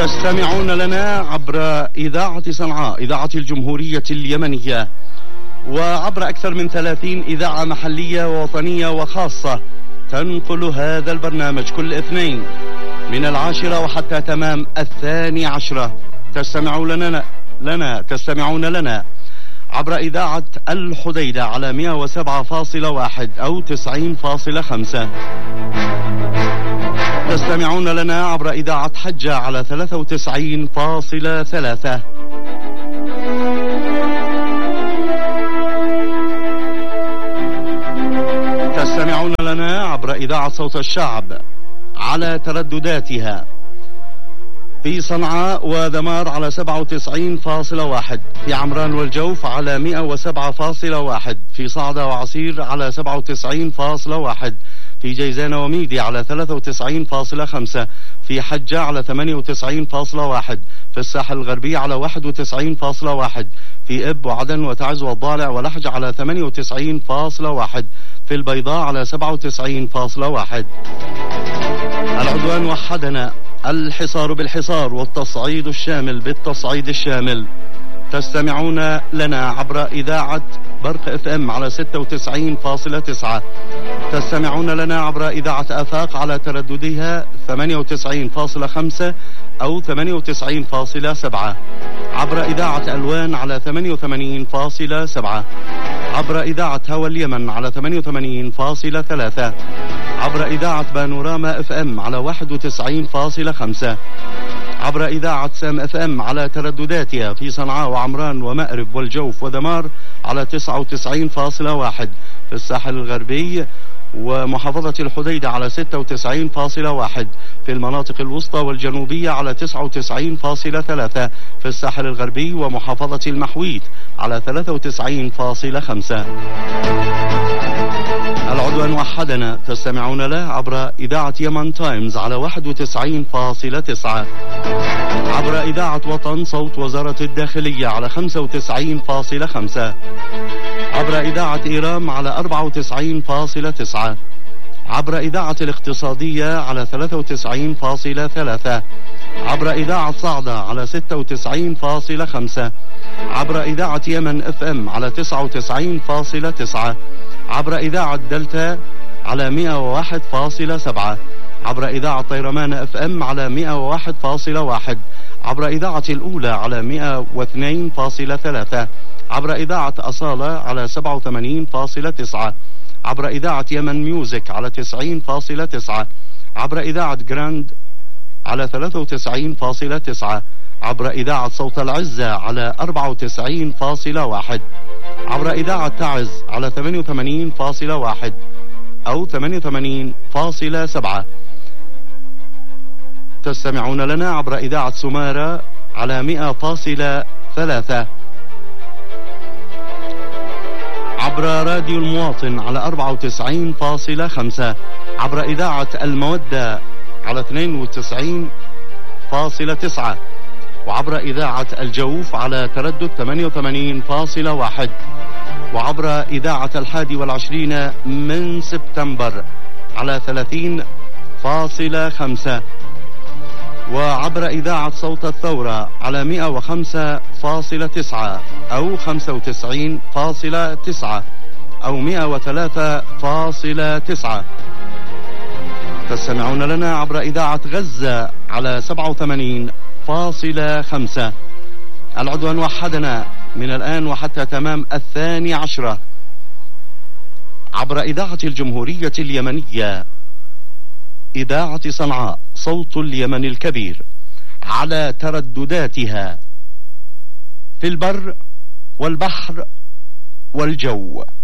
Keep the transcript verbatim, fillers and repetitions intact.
تستمعون لنا عبر إذاعة صنعاء، إذاعة الجمهورية اليمنية، وعبر أكثر من ثلاثين إذاعة محلية ووطنية وخاصة تنقل هذا البرنامج كل اثنين من العاشرة وحتى تمام الثاني عشرة. تستمعون لنا لنا تستمعون لنا عبر إذاعة الحديدة على مئة وسبعة فاصلة واحد أو تسعين فاصلة خمسة. تستمعون لنا عبر إذاعة حجة على ثلاثة وتسعين فاصلة ثلاثة. تستمعون لنا عبر إذاعة صوت الشعب على تردداتها في صنعاء ودمار على سبعة وتسعين فاصلة واحد، في عمران والجوف على مئة وسبعة فاصلة واحد، في صعدة وعصير على سبعة وتسعين فاصلة واحد، في جيزان وميدي على ثلاثة وتسعين فاصلة خمسة، في حجة على ثمانية وتسعين فاصلة واحد، في الساحل الغربي على واحد وتسعين فاصلة واحد، في إب وعدن وتعز والضالع ولحج على ثمانية وتسعين فاصلة واحد، في البيضاء على سبعة وتسعين فاصلة واحد. العدوان وحدنا، الحصار بالحصار والتصعيد الشامل بالتصعيد الشامل. تستمعون لنا عبر إذاعة برق اف ام على ستة وتسعين فاصلة تسعة. تستمعون لنا عبر إذاعة آفاق على ترددها ثمانية وتسعين فاصلة خمسة أو ثمانية وتسعين فاصلة سبعة، عبر إذاعة ألوان على ثمانية وثمانين فاصلة سبعة، عبر إذاعة هوا اليمن على ثمانية وثمانين فاصلة ثلاثة، عبر إذاعة بانوراما اف ام على واحد وتسعين فاصلة خمسة، عبر إذاعة سام اف ام على تردداتها في صنعاء وعمران ومأرب والجوف ودمار على تسعة وتسعين فاصلة واحد، في الساحل الغربي ومحافظة الحديدة على ستة وتسعين فاصلة واحد، في المناطق الوسطى والجنوبية على تسعة وتسعين فاصلة ثلاثة، في الساحل الغربي ومحافظة المحويت على ثلاثة وتسعين فاصلة خمسة. العدوان وحدنا، تستمعون له عبر إذاعة يمن تايمز على واحد وتسعين فاصلة تسعة، عبر إذاعة وطن صوت وزارة الداخلية على خمسة وتسعين فاصلة خمسة، عبر إذاعة إيرام على أربعة وتسعين فاصلة تسعة، عبر إذاعة الاقتصادية على ثلاثة وتسعين فاصلة ثلاثة، عبر إذاعة صعدة على ستة وتسعين فاصلة خمسة، عبر إذاعة يمن اف ام على تسعة وتسعين فاصلة تسعة، عبر إذاعة دلتا على مئة وواحد فاصلة سبعة، عبر إذاعة طيرمان اف ام على مئة وواحد فاصلة واحد، عبر إذاعة الأولى على مئة واثنين فاصلة ثلاثة، عبر إذاعة أصالة على سبعة وثمانين فاصلة تسعة، عبر إذاعة يمن ميوزك على تسعين فاصلة تسعة، عبر إذاعة جراند على ثلاثة وتسعين فاصلة تسعة، عبر إذاعة صوت العزة على أربعة وتسعين فاصلة واحد، عبر إذاعة تعز على ثمانية وثمانين فاصلة واحد أو ثمانية وثمانين فاصلة سبعة. تستمعون لنا عبر إذاعة سمارة على مئة فاصلة ثلاثة، عبر راديو المواطن على أربعة وتسعين فاصلة خمسة، عبر إذاعة المودة على اثنين وتسعين فاصلة تسعة، وعبر إذاعة الجوف على تردد ثمانية وثمانين فاصلة واحد، وعبر إذاعة الحادي والعشرين من سبتمبر على ثلاثين فاصلة خمسة، وعبر إذاعة صوت الثورة على مئة وخمسة فاصلة تسعة أو خمسة وتسعين فاصلة تسعة أو مئة وثلاثة فاصلة تسعة. تستمعون لنا عبر إذاعة غزة على سبعة وثمانين فاصلة خمسة. العدوان وحدنا من الآن وحتى تمام الثاني عشرة عبر إذاعة الجمهورية اليمنية، إذاعة صنعاء صوت اليمن الكبير على تردداتها في البر والبحر والجو.